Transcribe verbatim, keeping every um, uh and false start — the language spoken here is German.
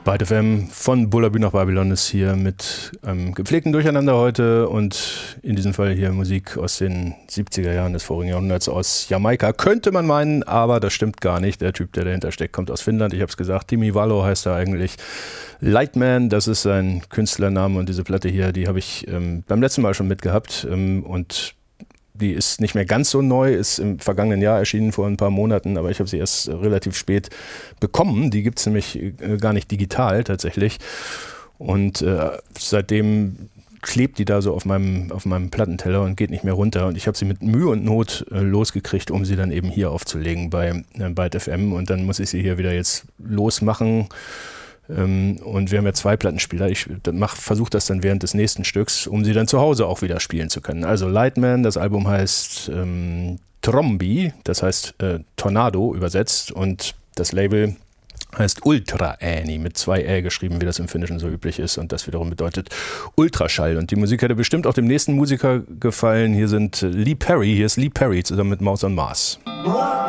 Byte F M von Bullabü nach Babylon ist hier mit einem gepflegten Durcheinander heute und in diesem Fall hier Musik aus den siebziger Jahren des vorigen Jahrhunderts aus Jamaika. Könnte man meinen, aber das stimmt gar nicht. Der Typ, der dahinter steckt, kommt aus Finnland. Ich habe es gesagt, Timi Valo heißt er eigentlich. Lightman, das ist sein Künstlername und diese Platte hier, die habe ich ähm, beim letzten Mal schon mitgehabt ähm, und die ist nicht mehr ganz so neu, ist im vergangenen Jahr erschienen, vor ein paar Monaten, aber ich habe sie erst relativ spät bekommen. Die gibt es nämlich äh, gar nicht digital tatsächlich. Und äh, seitdem klebt die da so auf meinem, auf meinem Plattenteller und geht nicht mehr runter. Und ich habe sie mit Mühe und Not äh, losgekriegt, um sie dann eben hier aufzulegen bei äh, Byte F M. Und dann muss ich sie hier wieder jetzt losmachen. Und wir haben ja zwei Plattenspieler. Ich versuche das dann während des nächsten Stücks, um sie dann zu Hause auch wieder spielen zu können. Also Lightman, das Album heißt ähm, Trombi, das heißt äh, Tornado übersetzt. Und das Label heißt Ultra Ääni, mit zwei Ä geschrieben, wie das im Finnischen so üblich ist. Und das wiederum bedeutet Ultraschall. Und die Musik hätte bestimmt auch dem nächsten Musiker gefallen. Hier sind Lee Perry, hier ist Lee Perry zusammen mit Mouse on Mars.